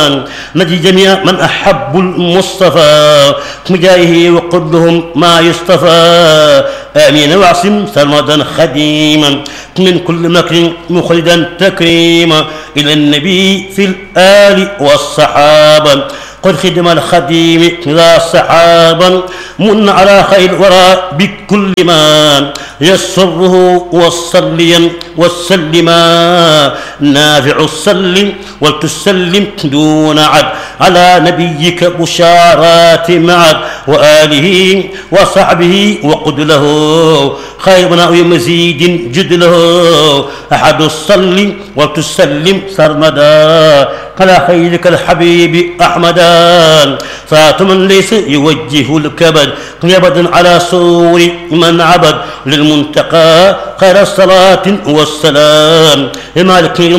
الرحمن نجي جميع من أحب المصطفى مجاهه وقدهم ما يصطفى آمين واعصم سرمدا خديما من كل مكر مخلدا تكريما إلى النبي في الآل والصحابة قد خدم الخديم لا صحابا من على خير الورى بكل ما يسره والصليا والسلما نافع السلم ولتسلم دون عد على نبيك بشارات معد وآله وصحبه وقد له خير بناء مزيد جد له أحد الصل ولتسلم سرمدا على خيرك الحبيب أحمدا فاتم ليس يوجه الكبد يبدا على سور من عبد للمنتقى خير الصلاة والسلام مالك